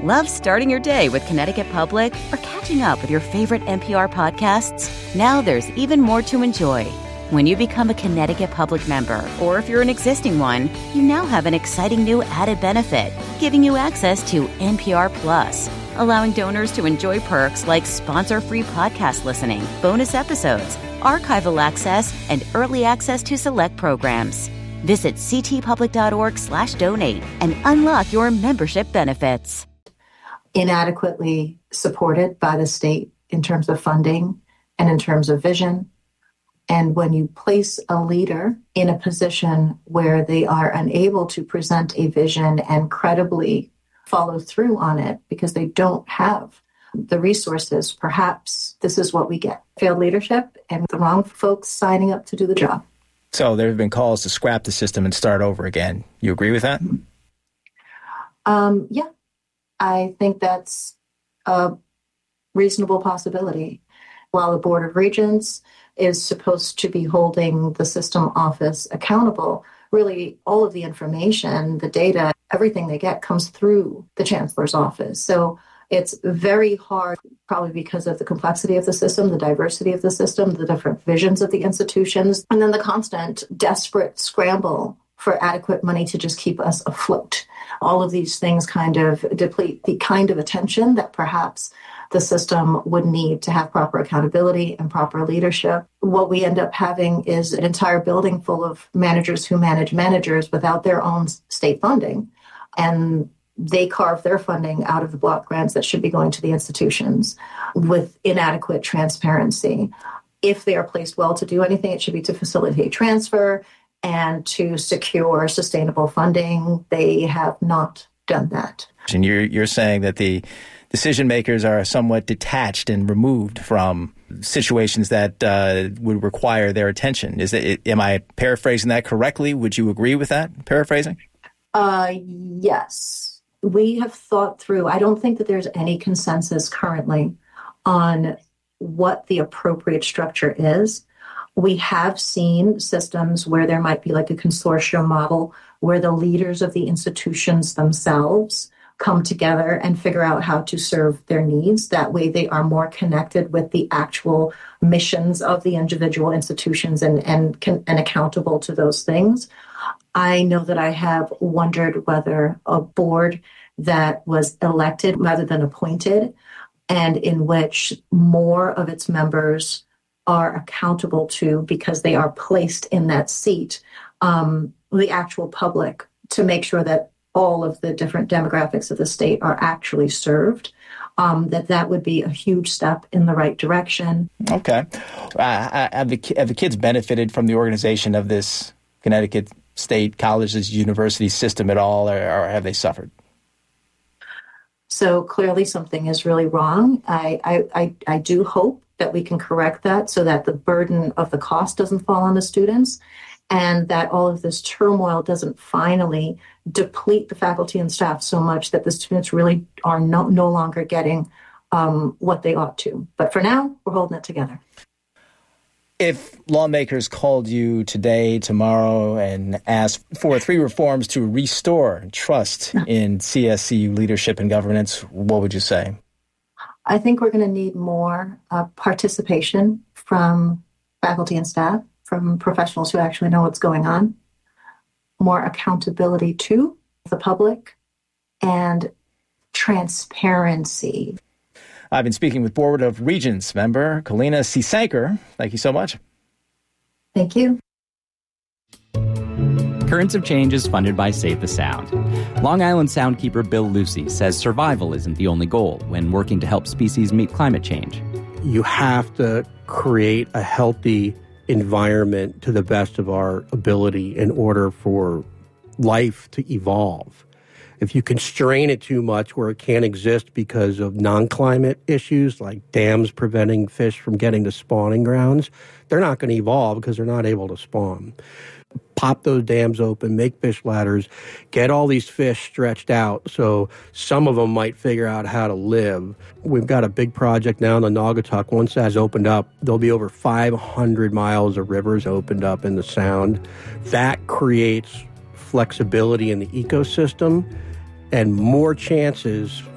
Love starting your day with Connecticut Public or catching up with your favorite NPR podcasts? Now there's even more to enjoy. When you become a Connecticut Public member, or if you're an existing one, you now have an exciting new added benefit, giving you access to NPR Plus, allowing donors to enjoy perks like sponsor-free podcast listening, bonus episodes, archival access, and early access to select programs. Visit ctpublic.org/donate and unlock your membership benefits. Inadequately supported by the state in terms of funding and in terms of vision. And when you place a leader in a position where they are unable to present a vision and credibly follow through on it because they don't have the resources, perhaps this is what we get. Failed leadership and the wrong folks signing up to do the job. So there have been calls to scrap the system and start over again. You agree with that? Yeah, I think that's a reasonable possibility. While the Board of Regents is supposed to be holding the system office accountable, really all of the information, the data, everything they get comes through the Chancellor's office. So it's very hard, probably because of the complexity of the system, the diversity of the system, the different visions of the institutions, and then the constant desperate scramble for adequate money to just keep us afloat. All of these things kind of deplete the kind of attention that perhaps the system would need to have proper accountability and proper leadership. What we end up having is an entire building full of managers who manage managers without their own state funding. And they carve their funding out of the block grants that should be going to the institutions with inadequate transparency. If they are placed well to do anything, it should be to facilitate transfer and to secure sustainable funding. They have not done that. And you're saying that the decision makers are somewhat detached and removed from situations that would require their attention. Am I paraphrasing that correctly? Would you agree with that paraphrasing? Yes. We have thought through, I don't think that there's any consensus currently on what the appropriate structure is. We have seen systems where there might be like a consortium model where the leaders of the institutions themselves come together and figure out how to serve their needs. That way they are more connected with the actual missions of the individual institutions and accountable to those things. I know that I have wondered whether a board that was elected rather than appointed, and in which more of its members are accountable to, because they are placed in that seat, the actual public, to make sure that all of the different demographics of the state are actually served, that would be a huge step in the right direction. Okay. Have the kids benefited from the organization of this Connecticut State Colleges University system at all, or have they suffered? So clearly something is really wrong. I do hope that we can correct that so that the burden of the cost doesn't fall on the students, and that all of this turmoil doesn't finally deplete the faculty and staff so much that the students really are no longer getting what they ought to. But for now, we're holding it together. If lawmakers called you today, tomorrow, and asked for 3 reforms to restore trust in CSCU leadership and governance, what would you say? I think we're going to need more participation from faculty and staff, from professionals who actually know what's going on, more accountability to the public, and transparency. I've been speaking with Board of Regents member Kalina Cisanker. Thank you so much. Thank you. Currents of Change is funded by Save the Sound. Long Island soundkeeper Bill Lucy says survival isn't the only goal when working to help species meet climate change. You have to create a healthy environment to the best of our ability in order for life to evolve. If you constrain it too much where it can't exist because of non-climate issues like dams preventing fish from getting to spawning grounds, they're not going to evolve because they're not able to spawn. Pop those dams open, make fish ladders, get all these fish stretched out so some of them might figure out how to live. We've got a big project now in the Naugatuck. Once that's opened up, there'll be over 500 miles of rivers opened up in the Sound. That creates flexibility in the ecosystem and more chances